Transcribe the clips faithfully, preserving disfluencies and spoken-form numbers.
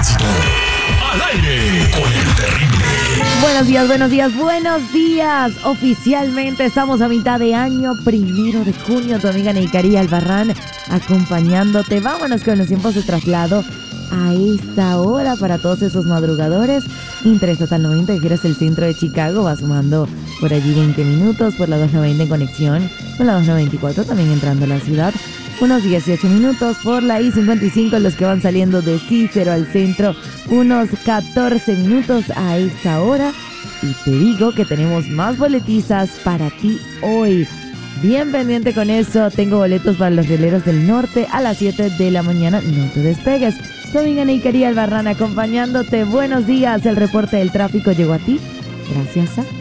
tránsito. Al aire con el terrible. Buenos días, buenos días, buenos días. Oficialmente estamos a mitad de año, primero de junio. Tu amiga Neikarí Albarrán acompañándote. Vámonos con los tiempos de traslado a esta hora para todos esos madrugadores. Interestatal noventa que quieres el centro de Chicago, va sumando por allí veinte minutos, por la dos noventa en conexión con la dos noventa y cuatro también entrando a la ciudad. Unos dieciocho minutos por la I cincuenta y cinco, los que van saliendo de Cícero al centro, unos catorce minutos a esta hora. Y te digo que tenemos más boletizas para ti hoy. Bien pendiente con eso, tengo boletos para los rieleros del norte a las siete de la mañana, no te despegues. Tu amiga Neikarí Albarrán acompañándote. Buenos días, el reporte del tráfico llegó a ti gracias a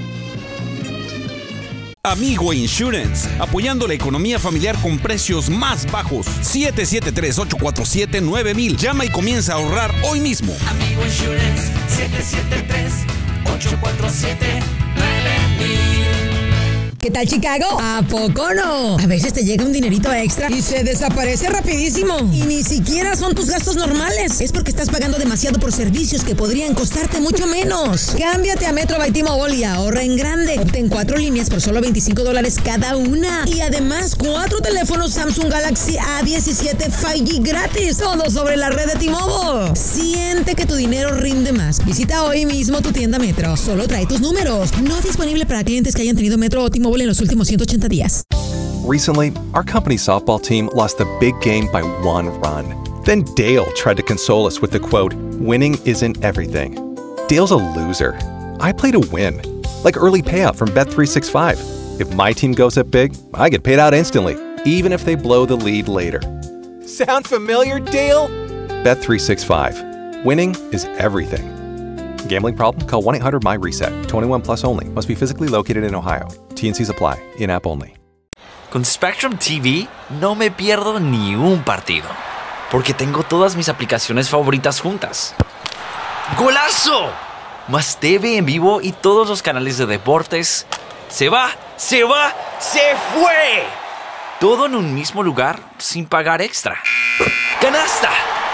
Amigo Insurance, apoyando la economía familiar con precios más bajos. siete siete tres, ocho cuatro siete, nueve mil. Llama y comienza a ahorrar hoy mismo. Amigo Insurance, siete siete tres, ocho cuatro siete, nueve mil. ¿Qué tal, Chicago? ¿A poco no? A veces te llega un dinerito extra y se desaparece rapidísimo. Y ni siquiera son tus gastos normales. Es porque estás pagando demasiado por servicios que podrían costarte mucho menos. Cámbiate a Metro by T-Mobile y ahorra en grande. Obtén cuatro líneas por solo veinticinco dólares cada una. Y además, cuatro teléfonos Samsung Galaxy A diecisiete cinco G gratis. Todo sobre la red de T-Mobile. Siente que tu dinero rinde más. Visita hoy mismo tu tienda Metro. Solo trae tus números. No disponible para clientes que hayan tenido Metro o T-Mobile en los últimos ciento ochenta días. Recently, our company's softball team lost the big game by one run. Then Dale tried to console us with the quote, "Winning isn't everything." Dale's a loser. I play to win. Like early payout from Bet three sixty-five. If my team goes up big, I get paid out instantly, even if they blow the lead later. Sound familiar, Dale? Bet three sixty-five. Winning is everything. Gambling problem? Call one eight hundred my reset. twenty-one plus only. Must be physically located in Ohio. T and C's apply. In-app only. Con Spectrum T V no me pierdo ni un partido, porque tengo todas mis aplicaciones favoritas juntas. ¡Golazo! Más T V en vivo y todos los canales de deportes. ¡Se va! ¡Se va! ¡Se fue! Todo en un mismo lugar sin pagar extra. ¡Canasta!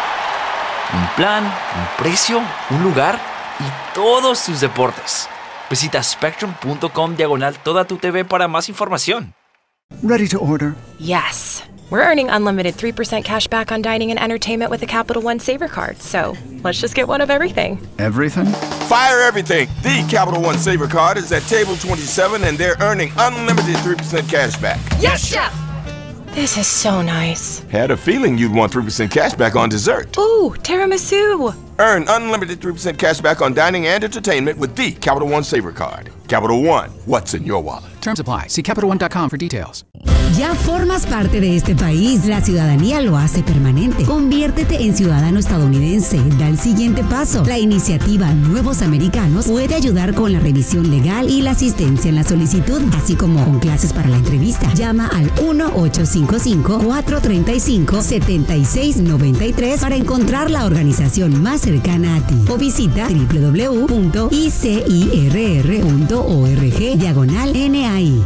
Un plan, un precio, un lugar y todos tus deportes. Visita spectrum.com diagonal toda tu T V para más información. Ready to order? Yes. We're earning unlimited three percent cash back on dining and entertainment with the Capital One Saver Card. So let's just get one of everything. Everything? Fire everything. The Capital One Saver Card is at table twenty-seven and they're earning unlimited three percent cash back. Yes, Chef! This is so nice. Had a feeling you'd want three percent cash back on dessert. Ooh, tiramisu. Earn unlimited three percent cash back on dining and entertainment with the Capital One Saver Card. Capital One, what's in your wallet? Terms apply. See Capital One dot com for details. Ya formas parte de este país. La ciudadanía lo hace permanente. Conviértete en ciudadano estadounidense. Da el siguiente paso. La iniciativa Nuevos Americanos puede ayudar con la revisión legal y la asistencia en la solicitud, así como con clases para la entrevista. Llama al uno ocho cinco cinco, cuatro tres cinco, siete seis nueve tres para encontrar la organización más cercana a ti. O visita w w w punto i c i r r punto org diagonal N A I.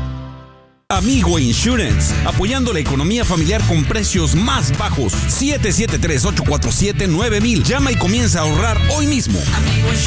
Amigo Insurance, apoyando la economía familiar con precios más bajos. siete siete tres, ocho cuatro siete, nueve mil. Llama y comienza a ahorrar hoy mismo. Amigo Insurance.